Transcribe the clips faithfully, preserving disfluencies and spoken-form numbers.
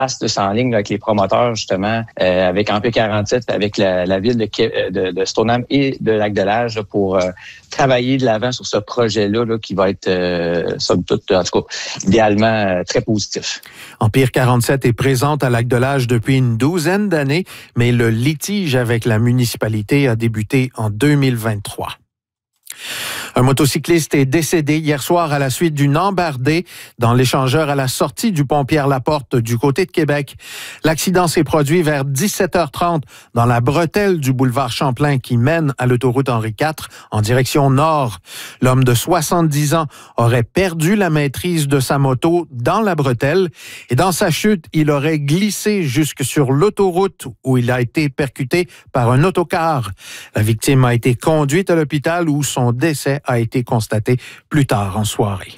de ça en ligne là, avec les promoteurs, justement, euh, avec Empire quarante-sept, avec la, la ville de, de, de Stoneham et de Lac-de-Lage là, pour euh, travailler de l'avant sur ce projet-là là, qui va être, euh, somme toute, en tout cas, idéalement euh, très positif. Empire quarante-sept est présente à Lac-de-Lage depuis une douzaine d'années, mais le litige avec la municipalité a débuté en deux mille vingt-trois. Un motocycliste est décédé hier soir à la suite d'une embardée dans l'échangeur à la sortie du pont Pierre-Laporte du côté de Québec. L'accident s'est produit vers dix-sept heures trente dans la bretelle du boulevard Champlain qui mène à l'autoroute Henri quatre en direction nord. L'homme de soixante-dix ans aurait perdu la maîtrise de sa moto dans la bretelle et dans sa chute, il aurait glissé jusque sur l'autoroute où il a été percuté par un autocar. La victime a été conduite à l'hôpital où son décès a été constaté plus tard en soirée.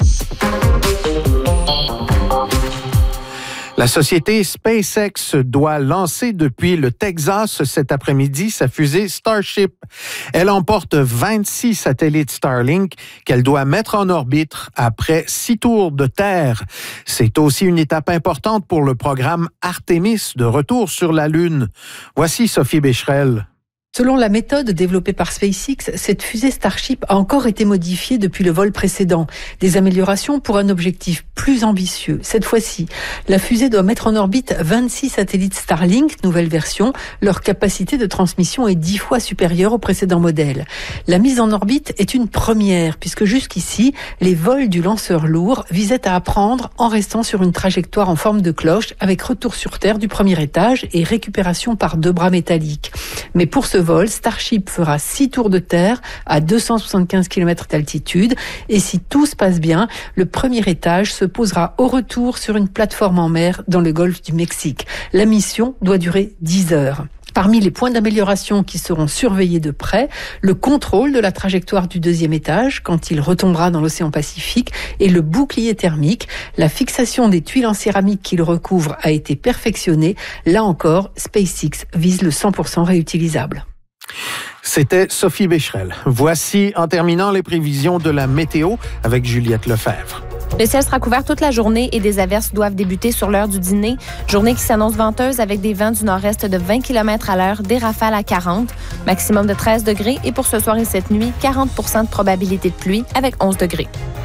La société SpaceX doit lancer depuis le Texas cet après-midi sa fusée Starship. Elle emporte vingt-six satellites Starlink qu'elle doit mettre en orbite après six tours de Terre. C'est aussi une étape importante pour le programme Artemis de retour sur la Lune. Voici Sophie Becherel. Selon la méthode développée par SpaceX, cette fusée Starship a encore été modifiée depuis le vol précédent. Des améliorations pour un objectif plus ambitieux. Cette fois-ci, la fusée doit mettre en orbite vingt-six satellites Starlink, nouvelle version. Leur capacité de transmission est dix fois supérieure au précédent modèle. La mise en orbite est une première, puisque jusqu'ici, les vols du lanceur lourd visaient à apprendre en restant sur une trajectoire en forme de cloche, avec retour sur Terre du premier étage et récupération par deux bras métalliques. Mais pour ce vol, Starship fera six tours de terre à deux cent soixante-quinze kilomètres d'altitude et si tout se passe bien, le premier étage se posera au retour sur une plateforme en mer dans le golfe du Mexique. La mission doit durer dix heures. Parmi les points d'amélioration qui seront surveillés de près, le contrôle de la trajectoire du deuxième étage quand il retombera dans l'océan Pacifique et le bouclier thermique. La fixation des tuiles en céramique qui le recouvrent a été perfectionnée. Là encore, SpaceX vise le cent pour cent réutilisable. C'était Sophie Becherel. Voici, en terminant, les prévisions de la météo avec Juliette Lefebvre. Le ciel sera couvert toute la journée et des averses doivent débuter sur l'heure du dîner. Journée qui s'annonce venteuse avec des vents du nord-est de vingt kilomètres à l'heure, des rafales à quarante, maximum de treize degrés et pour ce soir et cette nuit, quarante pour cent de probabilité de pluie avec onze degrés.